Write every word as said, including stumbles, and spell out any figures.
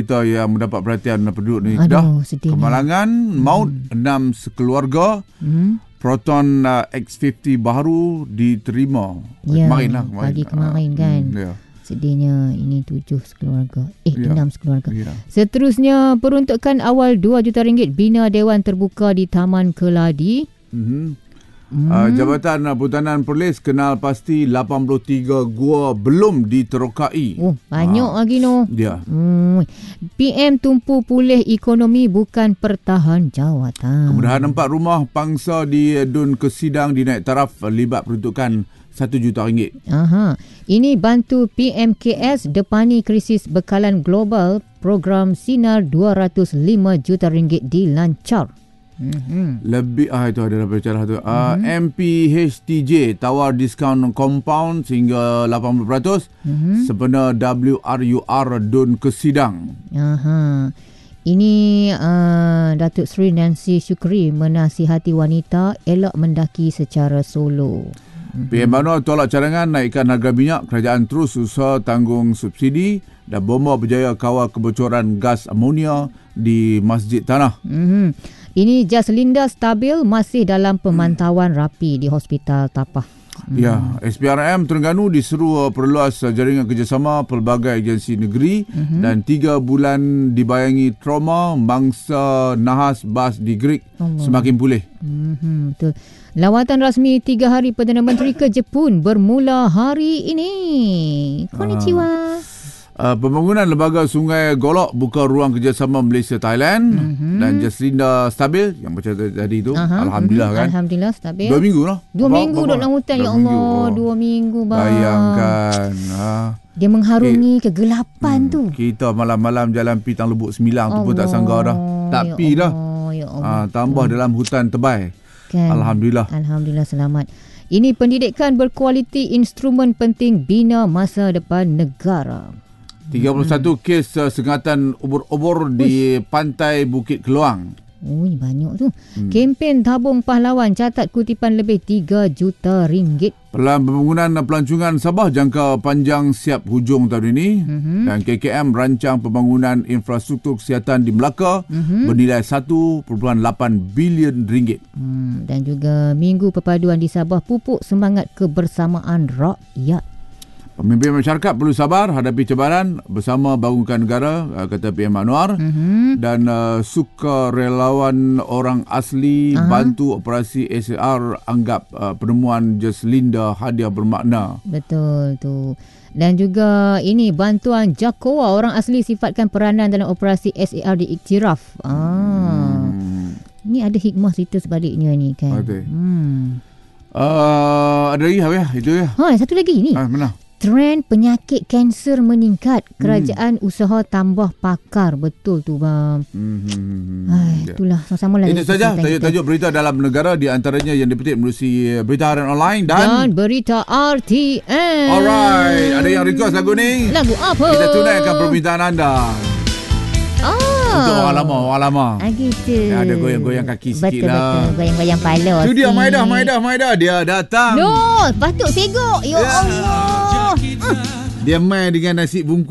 berita yang mendapat perhatian penduduk ni. Aduh, Dah sedihnya. kemalangan maut hmm. enam sekeluarga. Hmm. Proton uh, X lima puluh baru diterima ya, kemarin lah. Kemarin. Pagi kemarin uh, kan. Hmm, ya. Sedihnya ini tujuh sekeluarga. Eh, ya. enam sekeluarga. Ya. Seterusnya, peruntukan awal dua juta ringgit bina Dewan Terbuka di Taman Keladi. Hmm. Hmm. Uh, Jabatan Perhutanan Perlis kenal pasti lapan puluh tiga gua belum diterokai. Oh, banyak uh, lagi no. Ya. Hmm. P M tumpu pulih ekonomi bukan pertahan jawatan. Kemudahan empat rumah pangsa di Dun Kesidang dinaik taraf libat peruntukan satu juta ringgit. Aha. Ini bantu P M K S depani krisis bekalan global. Program Sinar dua ratus lima juta ringgit dilancar. Mm-hmm. Lebih ah itu ada berbicara tu. Mm-hmm. Uh, M P H T J tawar diskaun compound sehingga lapan puluh peratus. Mm-hmm. Sebenar W R U R Dun Kesidang. Aha. Ini uh, Datuk Seri Nancy Syukri menasihati wanita elak mendaki secara solo. Mm-hmm. P M Anwar tolak cadangan naikkan harga minyak. Kerajaan terus usaha tanggung subsidi dan bomba berjaya kawal kebocoran gas amonia di Masjid Tanah. Mm-hmm. Ini Jaslinda stabil masih dalam pemantauan rapi di Hospital Tapah. Hmm. Ya, S P R M Terengganu diseru perluas jaringan kerjasama pelbagai agensi negeri uh-huh. dan tiga bulan dibayangi trauma mangsa nahas bas di Greek Allah. Semakin pulih. Uh-huh, betul. Lawatan rasmi tiga hari Perdana Menteri ke Jepun bermula hari ini. Konnichiwa. Uh. Uh, pembangunan lembaga Sungai Golok buka ruang kerjasama Malaysia-Thailand mm-hmm. dan Jaslinda stabil yang macam tadi tu. Aha, Alhamdulillah mm-hmm. kan. Alhamdulillah stabil. Dua minggu lah. Dua bawa, minggu duduk dalam hutan. Ya Allah. Oh. Dua minggu bang. Bayangkan. Ha. Dia mengharungi eh, kegelapan hmm, tu. Kita malam-malam jalan pi Tang Lebuk Sembilang tu pun tak sangka dah. Tak ya pi dah. Ya Allah. Ha, tambah hmm. dalam hutan tebal. Kan. Alhamdulillah. Alhamdulillah selamat. Ini pendidikan berkualiti instrumen penting bina masa depan negara. tiga puluh satu hmm. kes uh, sengatan ubur-ubur di Pantai Bukit Keluang. Oh, banyak tu. Hmm. Kempen tabung pahlawan catat kutipan lebih tiga juta ringgit. Pelan pembangunan pelancongan Sabah jangka panjang siap hujung tahun ini. Mm-hmm. Dan K K M rancang pembangunan infrastruktur kesihatan di Melaka mm-hmm. bernilai satu perpuluhan lapan bilion ringgit. Hmm. Dan juga Minggu Perpaduan di Sabah pupuk semangat kebersamaan rakyat. Pemimpin masyarakat perlu sabar hadapi cabaran bersama bangunkan negara, kata P M Anwar. Mm-hmm. Dan uh, sukarelawan orang asli Aha. bantu operasi S A R anggap uh, penemuan Jaslinda hadiah bermakna. Betul tu. Dan juga ini bantuan Jakowa orang asli sifatkan peranan dalam operasi S A R diiktiraf. Ah. Hmm. Ni ada hikmah cerita sebaliknya ni kan. Okay. Hmm. Uh, ada lagi ya itu ya. Ha, satu lagi ni. Ah, mana? Trend penyakit kanser meningkat. Kerajaan hmm. usaha tambah pakar. Betul tu bang. Hmm. Ay, itulah sama-sama lah. Itu saja tajuk-tajuk berita dalam negara, di antaranya yang dipetik melalui berita harian online dan, dan berita R T M. Alright, ada yang request lagu ni. Lagu apa? Kita tunaikan permintaan anda. Oh. Untuk orang lama, orang lama. Ah, gitu. Ya, ada goyang-goyang kaki sikit betul, lah. Betul, goyang-goyang pala. Itu dia, Maidah, Maidah, Maidah. Dia datang. No, patut tengok. Ya, ya Allah. Dia main dengan nasi bungkus.